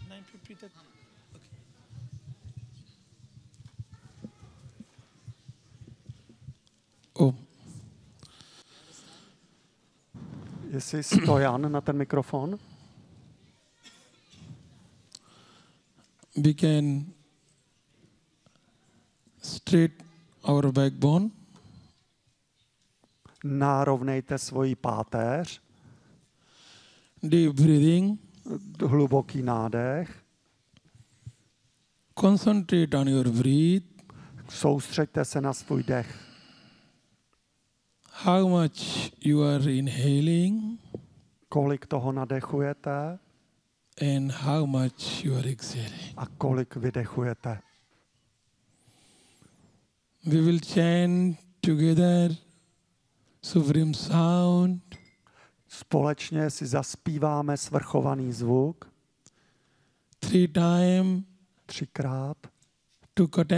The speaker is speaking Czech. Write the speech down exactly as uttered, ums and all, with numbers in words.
nine fifty तक. Okay. Oh. Jestli Stojan na ten mikrofon. We can straight our backbone. Narovnejte svoji páteř. Deep breathing. Hluboký nádech. Concentrate on your breath. Soustřeďte se na svůj dech. How much you are inhaling. Kolik toho nadechujete. And how much you are exhaling. A kolik vydechujete. We will chant together supreme sound. Společně si zaspíváme svrchovaný zvuk. Three times. Třikrát. To contain